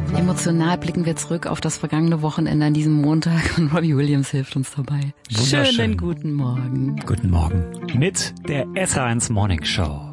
Emotional blicken wir zurück auf das vergangene Wochenende an diesem Montag und Robbie Williams hilft uns dabei. Schönen guten Morgen. Guten Morgen. Mit der SH1 Morning Show.